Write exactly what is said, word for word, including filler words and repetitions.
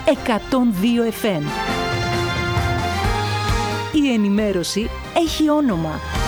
εκατόν δύο εφ εμ. Η ενημέρωση έχει όνομα.